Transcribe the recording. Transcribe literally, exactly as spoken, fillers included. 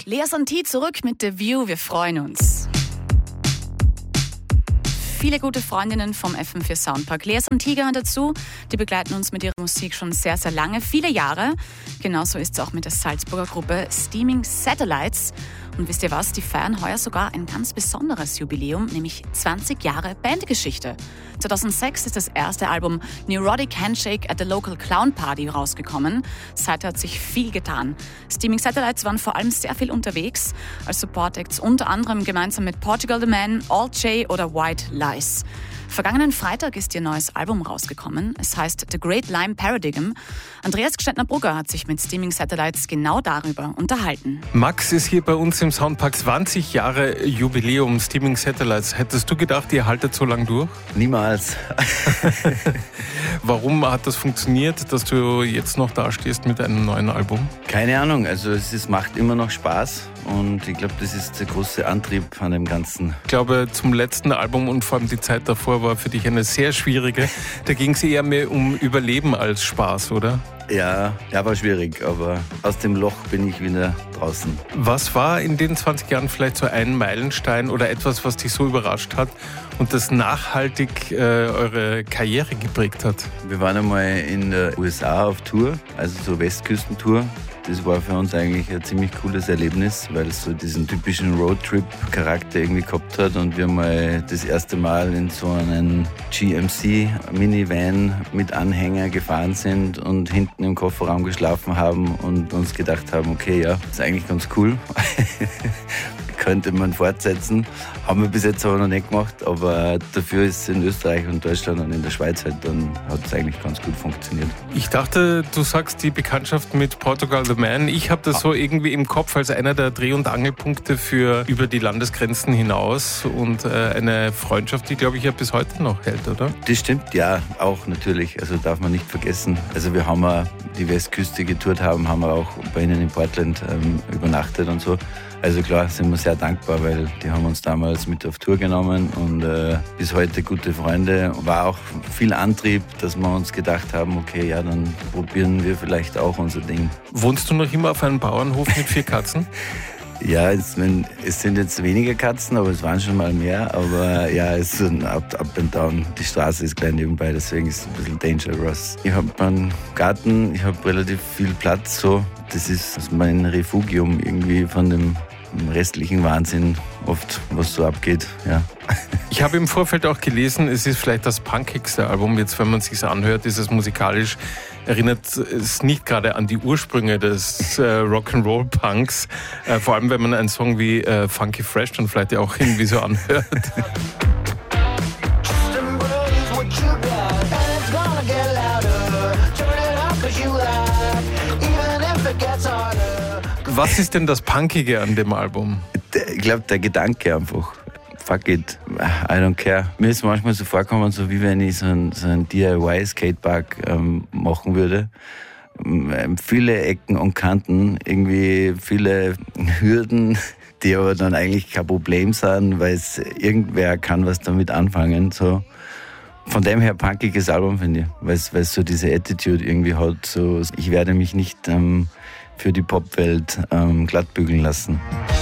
Lea Santi zurück mit The View, wir freuen uns. Viele gute Freundinnen vom F M vier Soundpark. Lea Santi gehören dazu, die begleiten uns mit ihrer Musik schon sehr, sehr lange, viele Jahre. Genauso ist es auch mit der Salzburger Gruppe Steaming Satellites. Und wisst ihr was, die feiern heuer sogar ein ganz besonderes Jubiläum, nämlich zwanzig Jahre Bandgeschichte. zweitausendsechs ist das erste Album Neurotic Handshake at the Local Clown Party rausgekommen. Seither hat sich viel getan. Steaming Satellites waren vor allem sehr viel unterwegs, als Support-Acts unter anderem gemeinsam mit Portugal the Man, Alt J oder White Lies. Vergangenen Freitag ist ihr neues Album rausgekommen. Es heißt The Great Lime Paradigm. Andreas Gstettner-Brugger hat sich mit Steaming Satellites genau darüber unterhalten. Max ist hier bei uns im Soundpark, zwanzig Jahre Jubiläum Steaming Satellites. Hättest du gedacht, ihr haltet so lange durch? Niemals. Warum hat das funktioniert, dass du jetzt noch dastehst mit einem neuen Album? Keine Ahnung, also es ist, macht immer noch Spaß und ich glaube, das ist der große Antrieb an dem Ganzen. Ich glaube, zum letzten Album und vor allem die Zeit davor war für dich eine sehr schwierige. Da ging es eher mehr um Überleben als Spaß, oder? Ja, ja, war schwierig, aber aus dem Loch bin ich wieder draußen. Was war in den zwanzig Jahren vielleicht so ein Meilenstein oder etwas, was dich so überrascht hat und das nachhaltig äh, eure Karriere geprägt hat? Wir waren einmal in den U S A auf Tour, also so Westküstentour. Das war für uns eigentlich ein ziemlich cooles Erlebnis, weil es so diesen typischen Roadtrip-Charakter irgendwie gehabt hat und wir mal das erste Mal in so einen G M C-Minivan mit Anhänger gefahren sind und hinten im Kofferraum geschlafen haben und uns gedacht haben, okay, ja, das ist eigentlich ganz cool. Könnte man fortsetzen. Haben wir bis jetzt aber noch nicht gemacht, aber dafür ist es in Österreich und Deutschland und in der Schweiz halt, dann hat es eigentlich ganz gut funktioniert. Ich dachte, du sagst die Bekanntschaft mit Portugal the Man. Ich habe das so irgendwie im Kopf als einer der Dreh- und Angelpunkte für über die Landesgrenzen hinaus und äh, eine Freundschaft, die, glaube ich, ja bis heute noch hält, oder? Das stimmt, ja, auch natürlich. Also darf man nicht vergessen. Also wir haben auch die Westküste getourt haben, haben wir auch bei ihnen in Portland ähm, übernachtet und so. Also klar, sind wir sehr dankbar, weil die haben uns damals mit auf Tour genommen und äh, bis heute gute Freunde. War auch viel Antrieb, dass wir uns gedacht haben, okay, ja, dann probieren wir vielleicht auch unser Ding. Wohnst du noch immer auf einem Bauernhof mit vier Katzen? Ja, es, es sind jetzt weniger Katzen, aber es waren schon mal mehr. Aber ja, es ist so ein Up, up and Down. Die Straße ist klein nebenbei, deswegen ist es ein bisschen dangerous. Ich habe einen Garten, ich habe relativ viel Platz. So. Das ist mein Refugium irgendwie von dem restlichen Wahnsinn, oft was so abgeht. Ja. Ich habe im Vorfeld auch gelesen, es ist vielleicht das punkigste Album. Jetzt, wenn man es sich anhört, ist es musikalisch, erinnert es nicht gerade an die Ursprünge des äh, Rock'n'Roll-Punks. Äh, vor allem, wenn man einen Song wie äh, Funky Fresh dann vielleicht auch irgendwie so anhört. Was ist denn das Punkige an dem Album? Ich glaube, der Gedanke einfach. Fuck it, I don't care. Mir ist manchmal so vorkommen, so wie wenn ich so einen, so einen D I Y-Skatepark ähm, machen würde. Ähm, viele Ecken und Kanten, irgendwie viele Hürden, die aber dann eigentlich kein Problem sind, weil es irgendwer kann was damit anfangen. So. Von dem her punkiges Album, finde ich, weil es so diese Attitude irgendwie hat. So, ich werde mich nicht ähm, für die Popwelt ähm, glattbügeln lassen.